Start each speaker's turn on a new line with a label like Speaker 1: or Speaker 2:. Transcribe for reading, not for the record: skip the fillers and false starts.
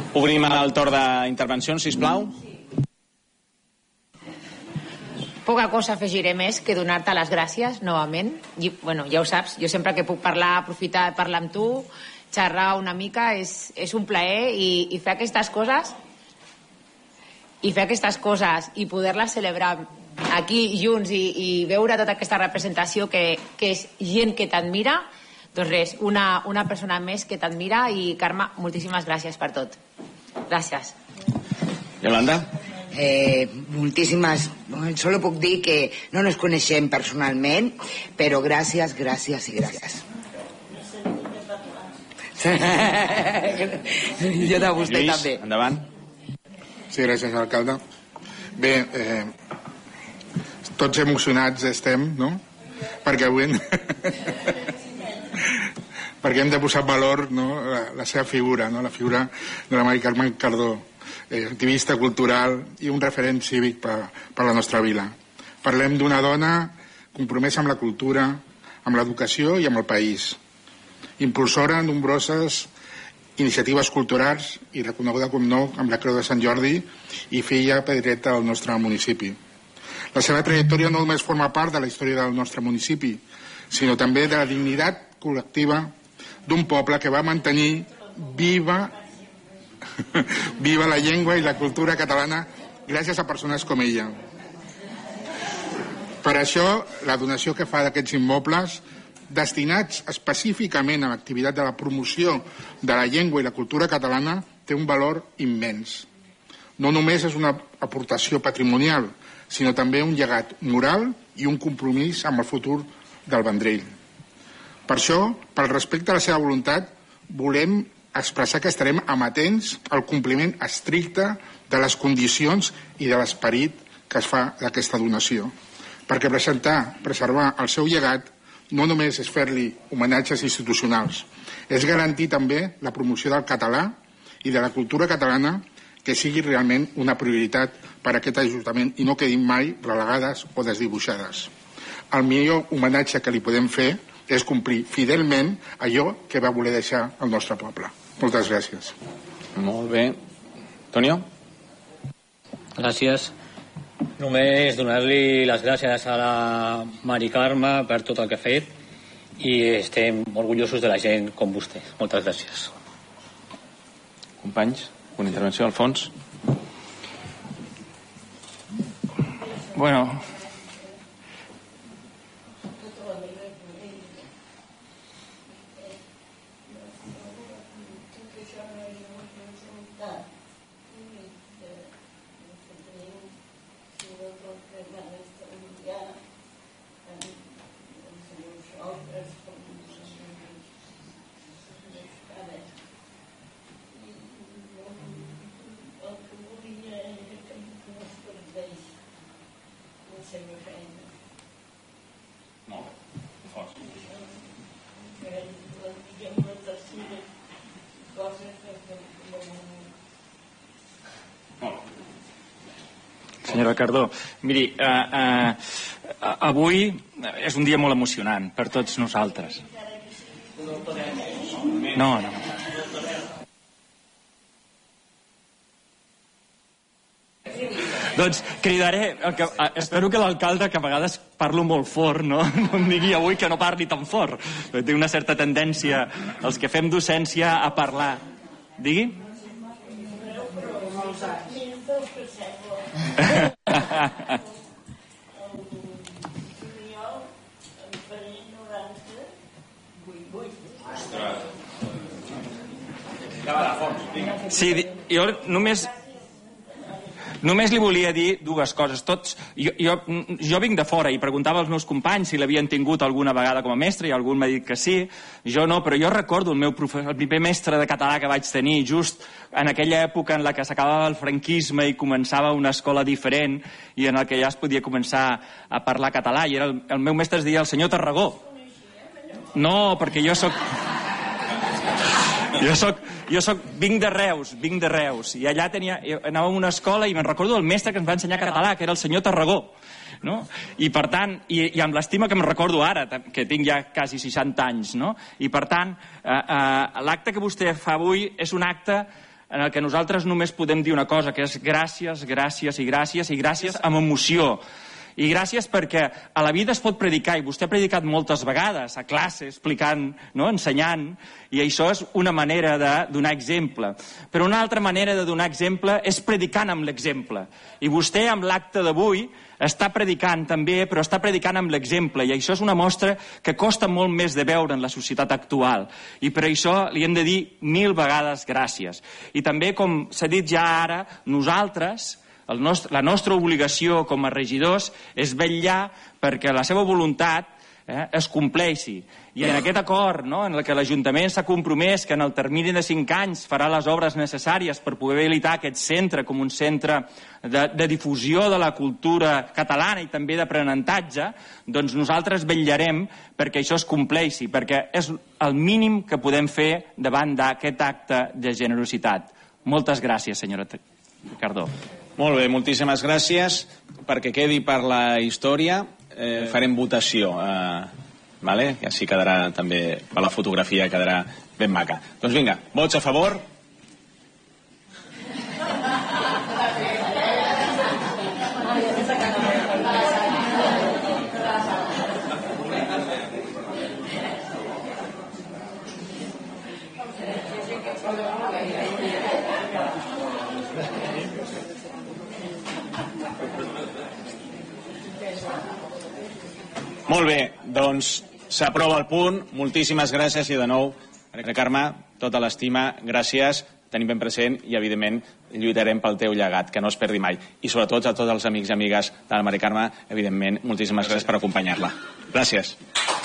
Speaker 1: Obrim el torn d'intervencions, sisplau.
Speaker 2: Poca cosa afegiré més que donar-te les gràcies novament. Bueno, ja ho saps, jo sempre que puc parlar, aprofitar de parlar amb tu, xerrar una mica, és un plaer i fer aquestes coses i poder-les celebrar aquí junts i veure tota aquesta representació que és gent que t'admira, doncs res, una persona més que t'admira i Carme, moltíssimes gràcies per tot. Gràcies.
Speaker 1: Yolanda?
Speaker 3: Moltíssimes. Solo puc dir que no nos coneixem personalment, però gràcies, gràcies i gràcies. Jo de vostè
Speaker 1: Lluís,
Speaker 3: també.
Speaker 1: Endavant.
Speaker 4: Sí, gràcies, alcalde. Bé, tots emocionats estem, no? Perquè avui perquè hem de posar en valor, no, la seva figura, no? La figura de la Mari Carme Cardó, activista cultural i un referent cívic per la nostra vila. Parlem d'una dona compromesa amb la cultura, amb l'educació i amb el país. Impulsora de nombroses iniciatives culturals i reconeguda, com no, amb la Creu de Sant Jordi i filla pedreta del nostre municipi. La seva trajectòria no només forma part de la història del nostre municipi, sinó també de la dignitat col·lectiva d'un poble que va mantenir viva la llengua i la cultura catalana gràcies a persones com ella. Per això, la donació que fa d'aquests immobles, destinats específicament a l'activitat de la promoció de la llengua i la cultura catalana, té un valor immens. No només és una aportació patrimonial, sinó també un llegat moral i un compromís amb el futur del Vendrell. Per això, pel respecte a la seva voluntat, volem expressar que estarem amatents al compliment estricte de les condicions i de l'esperit que es fa d'aquesta donació. Perquè preservar el seu llegat no només és fer-li homenatges institucionals, és garantir també la promoció del català i de la cultura catalana, que sigui realment una prioritat per a aquest Ajuntament i no quedin mai relegades o desdibuixades. El millor homenatge que li podem fer és complir fidelment allò que va voler deixar el nostre poble. Moltes gràcies.
Speaker 1: Molt bé. Antonio?
Speaker 5: Gràcies. Només donar-li les gràcies a la Mari Carme per tot el que ha fet i estem orgullosos de la gent com vostè. Moltes gràcies.
Speaker 1: Companys, una intervenció al fons.
Speaker 6: Bueno, senyora Cardó, miri, avui és un dia molt emocionant per tots nosaltres. No. Doncs cridaré, espero que l'alcalde, que a vegades parlo molt fort, no em digui avui que no parli tan fort. Té una certa tendència, els que fem docència, a parlar. Digui? Sí, jo només li volia dir dues coses. Jo vinc de fora i preguntava als meus companys si l'havien tingut alguna vegada com a mestre i algú m'ha dit que sí. Jo no, però jo recordo el primer mestre de català que vaig tenir just en aquella època en la que s'acabava el franquisme i començava una escola diferent i en el que ja es podia començar a parlar català, i el meu mestre es deia el senyor Tarragó. No, perquè jo vinc de Reus, i allà anava a una escola i me'n recordo del mestre que ens va ensenyar català, que era el senyor Tarragó, no? I per tant, i amb l'estima que em recordo ara, que tinc ja quasi 60 anys, no? I per tant, l'acte que vostè fa avui és un acte en el que nosaltres només podem dir una cosa, que és gràcies, gràcies i gràcies, i gràcies amb emoció. I gràcies perquè a la vida es pot predicar, i vostè ha predicat moltes vegades, a classe, explicant, ensenyant, i això és una manera de donar exemple. Però una altra manera de donar exemple és predicant amb l'exemple. I vostè, amb l'acte d'avui, està predicant també, però està predicant amb l'exemple, i això és una mostra que costa molt més de veure en la societat actual. I per això li hem de dir 1000 vegades gràcies. I també, com s'ha dit ja ara, nosaltres, la nostra obligació com a regidors és vetllar perquè la seva voluntat es compleixi. I en aquest acord, en el que l'Ajuntament s'ha compromès que en el termini de 5 anys farà les obres necessàries per poder habilitar aquest centre com un centre de difusió de la cultura catalana i també d'aprenentatge, doncs nosaltres vetllarem perquè això es compleixi, perquè és el mínim que podem fer davant d'aquest acte de generositat. Moltes gràcies, senyora Cardó.
Speaker 1: Molt bé, moltíssimes gràcies. Perquè quedi per la història, farem votació, vale? I així quedarà també, per la fotografia quedarà ben maca. Doncs vinga, vots a favor. Molt bé, doncs s'aprova el punt. Moltíssimes gràcies i de nou, Carme, tota l'estima, gràcies, tenim ben present i evidentment lluitarem pel teu llegat, que no es perdi mai. I sobretot a tots els amics i amigues de la Mari Carme, evidentment, moltíssimes gràcies per acompanyar-la. Gràcies.